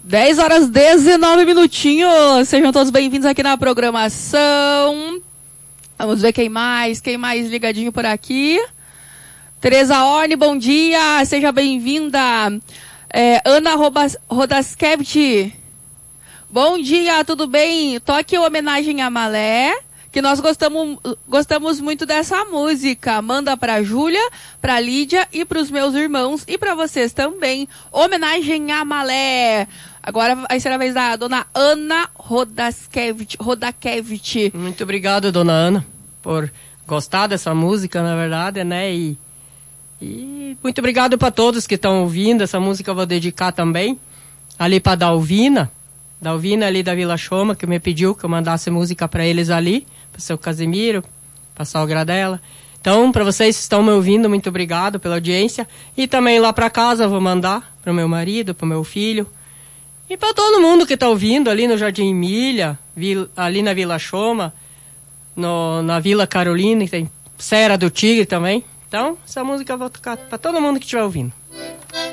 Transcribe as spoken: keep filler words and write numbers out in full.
dez horas e dezenove minutinhos. Sejam todos bem-vindos aqui na programação. Vamos ver quem mais, quem mais ligadinho por aqui. Tereza Orne, bom dia. Seja bem-vinda. É, Ana Rodaskevich. Bom dia, tudo bem? Toque homenagem a Malé, que nós gostamos, gostamos muito dessa música. Manda pra Júlia, pra Lídia e pros meus irmãos e pra vocês também. Homenagem a Malé. Agora vai ser a vez da dona Ana Rodaskevich. Rodakevich. Muito obrigado, dona Ana, por gostar dessa música, na verdade, né? E, e muito obrigado para todos que estão ouvindo. Essa música eu vou dedicar também ali para Dalvina. Dalvina ali da Vila Choma, que me pediu que eu mandasse música para eles ali, para o seu Casimiro, para a sogra dela. Então, para vocês que estão me ouvindo, muito obrigado pela audiência. E também lá para casa eu vou mandar para o meu marido, para o meu filho. E para todo mundo que está ouvindo ali no Jardim Emília, ali na Vila Choma, no, na Vila Carolina, tem Serra do Tigre também. Então, essa música eu vou tocar para todo mundo que estiver ouvindo.